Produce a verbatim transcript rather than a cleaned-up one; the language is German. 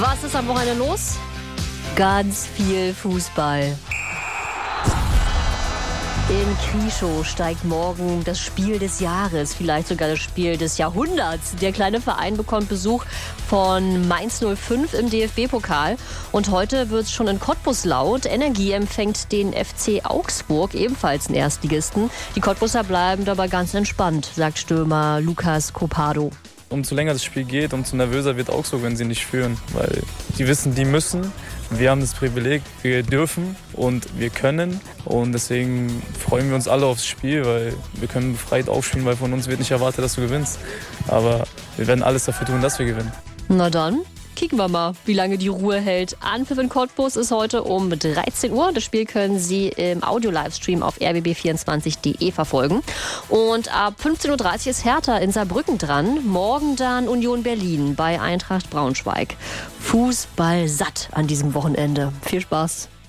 Was ist am Wochenende los? Ganz viel Fußball. In Krieschow steigt morgen das Spiel des Jahres, vielleicht sogar das Spiel des Jahrhunderts. Der kleine Verein bekommt Besuch von Mainz null fünf im D F B-Pokal. Und heute wird es schon in Cottbus laut. Energie empfängt den F C Augsburg, ebenfalls einen Erstligisten. Die Cottbuser bleiben dabei ganz entspannt, sagt Stürmer Lucas Copado. Umso länger das Spiel geht, umso nervöser wird Augsburg, wenn sie nicht führen. Weil die wissen, die müssen. Wir haben das Privileg, wir dürfen und wir können. Und deswegen freuen wir uns alle aufs Spiel, weil wir können befreit aufspielen, weil von uns wird nicht erwartet, dass du gewinnst. Aber wir werden alles dafür tun, dass wir gewinnen. Na dann, kicken wir mal, wie lange die Ruhe hält. Anpfiff in Cottbus ist heute um dreizehn Uhr. Das Spiel können Sie im Audio-Livestream auf r b b vierundzwanzig punkt d e verfolgen. Und ab fünfzehn Uhr dreißig ist Hertha in Saarbrücken dran. Morgen dann Union Berlin bei Eintracht Braunschweig. Fußball satt an diesem Wochenende. Viel Spaß.